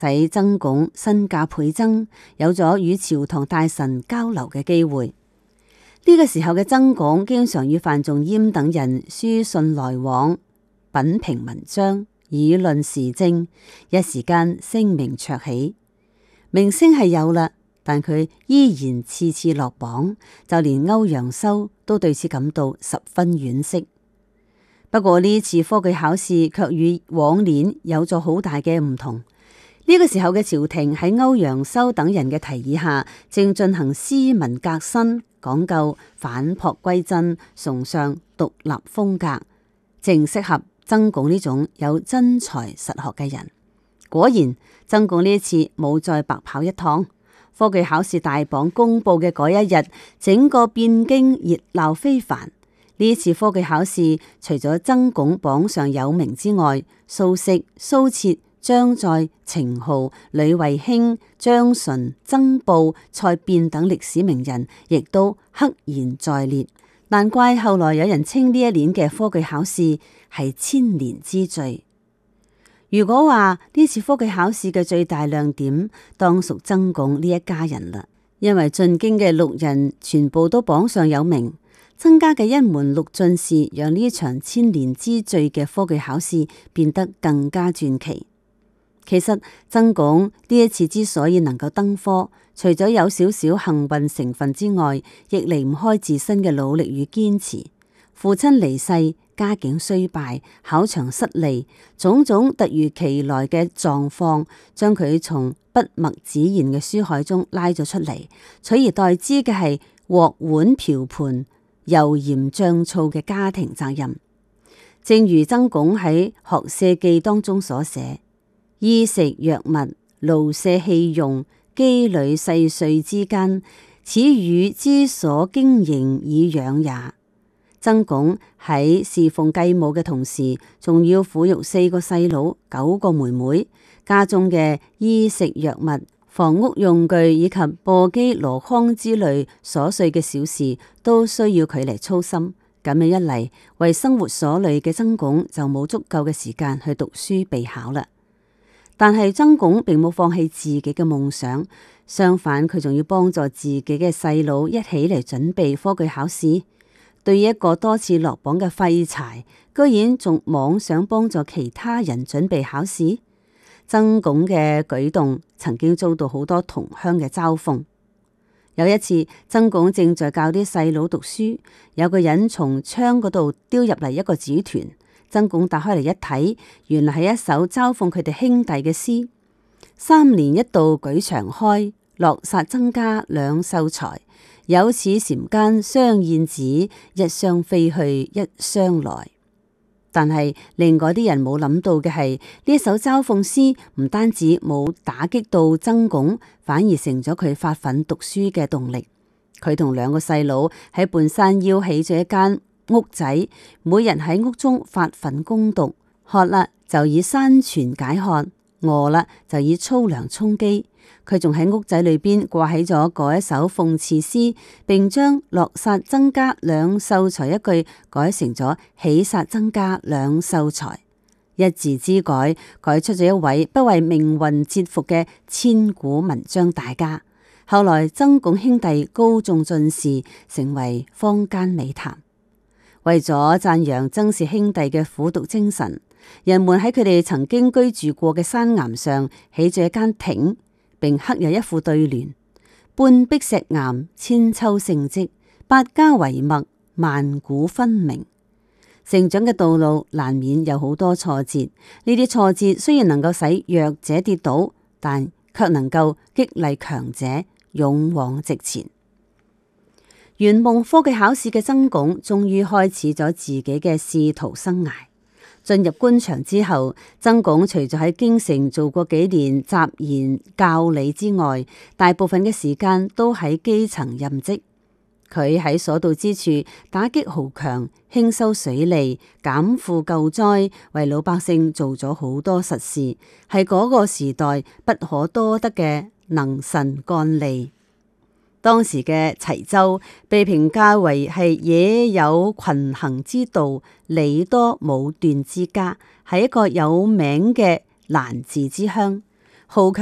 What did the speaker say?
使曾鞏身價倍增，有咗與朝堂大臣交流嘅機會。呢個時候嘅曾鞏經常與范仲淹等人書信來往，品評文章，議論時政，一時間聲名鵲起。名聲係有啦，但佢依然次次落榜，就連歐陽修都對此感到十分惋惜。不過呢次科舉考試卻與往年有咗好大嘅唔同。呢個時候嘅朝廷喺歐陽修等人嘅提議下，正進行斯文革新，講究返璞歸真，崇尚獨立風格，正適合曾鞏呢種有真才實學嘅人。果然，曾鞏呢一次冇再白跑一趟。科舉考試大榜公布嘅嗰一日，整個汴京熱鬧非凡。呢次科舉考試，除咗曾鞏榜上有名之外，蘇軾、蘇轍、張載、程顥、呂慧卿、張純、曾布、蔡卞等歷史名人，亦都赫然在列。難怪後來有人稱呢一年嘅科舉考試係千年之最。如果話呢次科舉考試嘅最大亮點，當屬曾鞏呢一家人啦，因為進京嘅6人全部都榜上有名。曾家嘅一門6進士，讓呢場千年之最嘅科舉考試變得更加傳奇。其實曾鞏呢一次之所以能夠登科，除咗有少少幸運成分之外，亦離唔開自身嘅努力與堅持。父親離世，家境衰敗，考場失利，種種突如其來嘅狀況，將佢從筆墨紙硯嘅書海中拉咗出嚟，取而代之嘅係鍋碗瓢盆、油鹽醬醋嘅家庭責任。正如曾鞏喺《學社記》當中所寫：衣食藥物、勞舍器用、羈旅細碎之間，此與之所經營以養也。曾鞏喺侍奉繼母嘅同時，仲要撫育4個細佬、9個妹妹，家中嘅衣食藥物、房屋用具以及簸箕籮筐之類瑣碎嘅小事，都需要佢嚟操心。咁樣一嚟，為生活所累嘅曾鞏就冇足夠嘅時間去讀書備考啦。但係曾鞏並冇放棄自己嘅夢想，相反佢仲要幫助自己嘅細佬一起嚟準備科舉考試。對於一個多次落榜嘅廢柴，居然仲妄想幫助其他人準備考試，曾鞏嘅舉動曾經遭到好多同鄉嘅嘲諷。有一次，曾鞏正在教啲細佬讀書，有個人從窗嗰度丟入嚟一個紙團，曾鞏打開嚟一睇，原來係一首嘲諷佢哋兄弟嘅詩：3年一度舉長開，落煞曾家兩秀才。有此禪間雙燕子，一雙飛去一雙來。但係另外啲人冇諗到嘅係，呢一首嘲諷詩唔單止冇打擊到曾鞏，反而成咗佢發奮讀書嘅動力。佢同2個細佬喺半山腰起咗一間屋仔，每人喺屋中發奮攻讀，渴啦就以山泉解渴，餓啦就以粗糧充飢。佢仲喺屋仔裏邊掛起咗嗰一首諷刺詩，並將落煞曾家兩秀才一句改成咗喜煞曾家兩秀才，一字之改，改出咗一位不為命運折服嘅千古文章大家。後來曾鞏兄弟高中進士，成為坊間美談。為咗讚揚曾氏兄弟嘅苦讀精神，人們喺佢哋曾經居住過嘅山岩上起咗一間亭，並刻有一副對聯：半壁石岩千秋盛績，百家為脈萬古分明。成長嘅道路難免有好多挫折，呢啲挫折雖然能夠使弱者跌倒，但卻能夠激勵強者勇往直前。圓夢科舉考試嘅曾鞏終於開始咗自己嘅仕途生涯。進入官場之後，曾鞏除咗喺京城做過幾年習言教理之外，大部分嘅時間都喺基層任職。佢喺所到之處打擊豪強，興修水利，減負救災，為老百姓做咗好多實事，係嗰個時代不可多得嘅能臣幹吏。當時嘅齊州被評價為係野有群行之道，禮多武斷之家，係一個有名嘅蘭字之鄉。 豪強